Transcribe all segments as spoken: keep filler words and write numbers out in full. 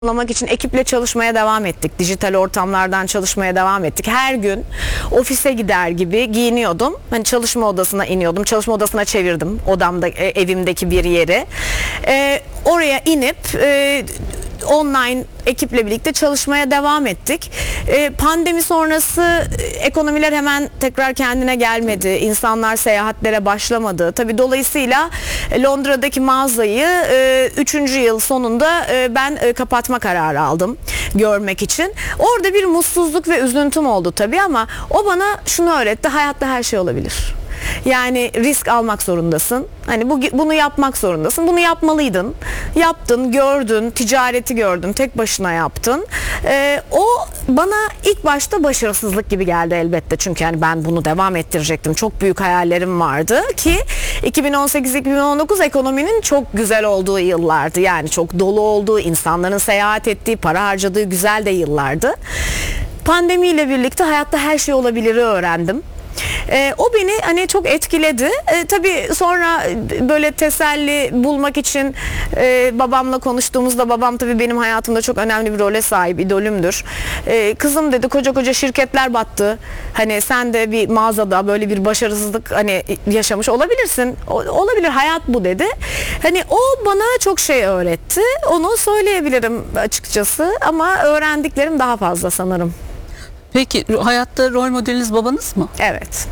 Sağlamak için ekiple çalışmaya devam ettik. Dijital ortamlardan çalışmaya devam ettik. Her gün ofise gider gibi giyiniyordum. Hani çalışma odasına iniyordum. Çalışma odasına çevirdim odamda, e, evimdeki bir yeri. E, oraya inip e, online ekiple birlikte çalışmaya devam ettik. E, pandemi sonrası ekonomiler hemen tekrar kendine gelmedi. İnsanlar seyahatlere başlamadı. Tabii dolayısıyla Londra'daki mağazayı e, üçüncü yıl sonunda e, ben e, kapatma kararı aldım görmek için. Orada bir mutsuzluk ve üzüntüm oldu tabii ama o bana şunu öğretti: hayatta her şey olabilir. Yani risk almak zorundasın. Hani bu, bunu yapmak zorundasın. Bunu yapmalıydın. Yaptın, gördün, ticareti gördün, tek başına yaptın. Ee, o bana ilk başta başarısızlık gibi geldi elbette. Çünkü yani ben bunu devam ettirecektim. Çok büyük hayallerim vardı ki iki bin on sekiz iki bin on dokuz ekonominin çok güzel olduğu yıllardı. Yani çok dolu olduğu, insanların seyahat ettiği, para harcadığı güzel de yıllardı. Pandemiyle birlikte hayatta her şey olabilir'i öğrendim. Ee, o beni hani çok etkiledi. Ee, tabii sonra böyle teselli bulmak için e, babamla konuştuğumuzda, babam tabii benim hayatımda çok önemli bir role sahip, idolümdür. Ee, kızım dedi, koca koca şirketler battı. Hani sen de bir mağazada böyle bir başarısızlık hani yaşamış olabilirsin. O, olabilir, hayat bu dedi. Hani o bana çok şey öğretti. Onu söyleyebilirim açıkçası ama öğrendiklerim daha fazla sanırım. Peki hayatta rol modeliniz babanız mı? Evet.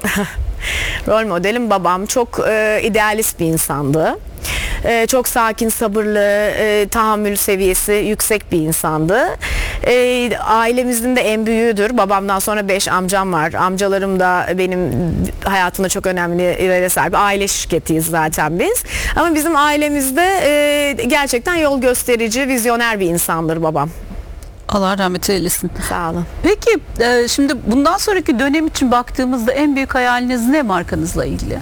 Rol modelim babam. Çok e, idealist bir insandı. E, çok sakin, sabırlı, e, tahammül seviyesi yüksek bir insandı. E, ailemizin de en büyüğüdür. Babamdan sonra beş amcam var. Amcalarım da benim hayatımda çok önemli yere sahip. Aile şirketiyiz zaten biz. Ama bizim ailemizde e, gerçekten yol gösterici, vizyoner bir insandır babam. Allah rahmet eylesin. Sağ olun. Peki e, şimdi bundan sonraki dönem için baktığımızda en büyük hayaliniz ne markanızla ilgili?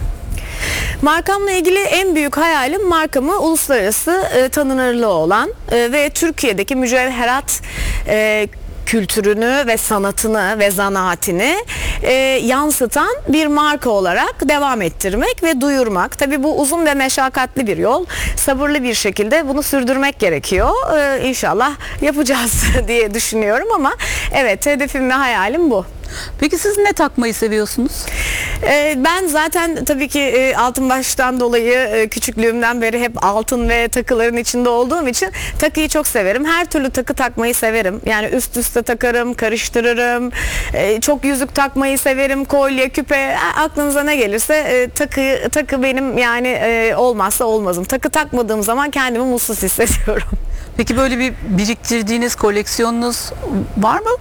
Markamla ilgili en büyük hayalim markamı uluslararası e, tanınırlığı olan e, ve Türkiye'deki mücevherat e, kültürünü ve sanatını ve zanaatini e, yansıtan bir marka olarak devam ettirmek ve duyurmak. Tabii bu uzun ve meşakkatli bir yol. Sabırlı bir şekilde bunu sürdürmek gerekiyor. E, İnşallah yapacağız diye düşünüyorum ama evet, hedefim ve hayalim bu. Peki siz ne takmayı seviyorsunuz? Ee, ben zaten tabii ki e, altın baştan dolayı e, küçüklüğümden beri hep altın ve takıların içinde olduğum için takıyı çok severim. Her türlü takı takmayı severim. Yani üst üste takarım, karıştırırım. E, çok yüzük takmayı severim. Kolye, küpe, aklınıza ne gelirse e, takı takı benim yani e, olmazsa olmazım. Takı takmadığım zaman kendimi mutsuz hissediyorum. Peki böyle bir biriktirdiğiniz koleksiyonunuz var mı?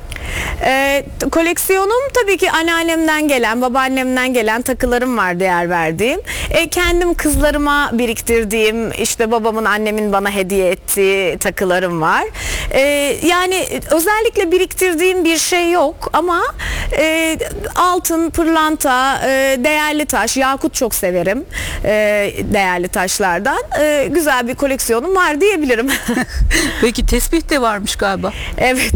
Ee, koleksiyonum tabii ki anneannemden gelen, babaannemden gelen takılarım var, değer verdiğim. Ee, kendim kızlarıma biriktirdiğim, işte babamın, annemin bana hediye ettiği takılarım var. Ee, yani özellikle biriktirdiğim bir şey yok ama e, altın, pırlanta, e, değerli taş, yakut çok severim. E, değerli taşlardan. E, güzel bir koleksiyonum var diyebilirim. Peki tesbih de varmış galiba. Evet.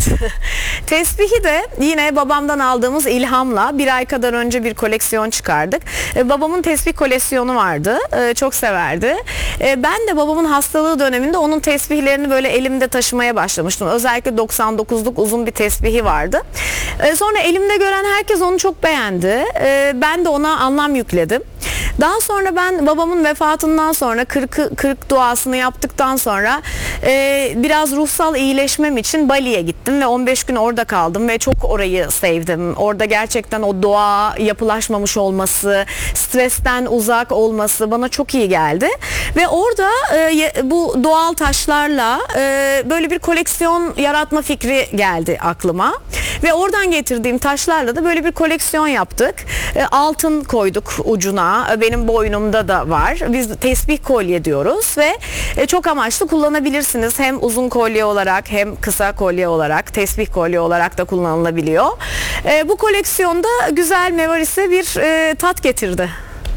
Tesbihi de yine babamdan aldığımız ilhamla bir ay kadar önce bir koleksiyon çıkardık. Ee, babamın tesbih koleksiyonu vardı. Ee, çok severdi. Ee, ben de babamın hastalığı döneminde onun tesbihlerini böyle elimde taşımaya başlamıştım. Özellikle doksan dokuzluk uzun bir tesbihi vardı. Ee, sonra elimde gören herkes onu çok beğendi. Ee, ben de ona anlam yükledim. Daha sonra ben babamın vefatından sonra kırk, kırk duasını yaptıktan sonra e, biraz ruhsal iyileşmem için Bali'ye gittim ve on beş gün orada kaldım ve çok orayı sevdim. Orada gerçekten o doğa yapılaşmamış olması, stresten uzak olması bana çok iyi geldi. Ve orada e, bu doğal taşlarla e, böyle bir koleksiyon yaratma fikri geldi aklıma. Ve oradan getirdiğim taşlarla da böyle bir koleksiyon yaptık. E, altın koyduk ucuna. Benim boynumda da var. Biz tesbih kolye diyoruz ve e, çok amaçlı kullanabilirsiniz. Hem uzun kolye olarak hem kısa kolye olarak, tesbih kolye olarak da kullanılabiliyor. E, bu koleksiyonda güzel, mevarise bir e, tat getirdi.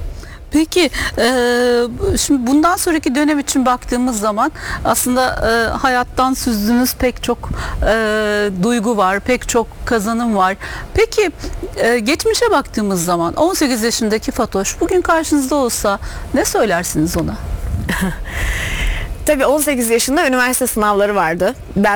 Peki e, şimdi bundan sonraki dönem için baktığımız zaman aslında e, hayattan süzdüğünüz pek çok e, duygu var, pek çok kazanım var. Peki e, geçmişe baktığımız zaman on sekiz yaşındaki Fatoş bugün karşınızda olsa ne söylersiniz ona? Tabii on sekiz yaşında üniversite sınavları vardı. Ben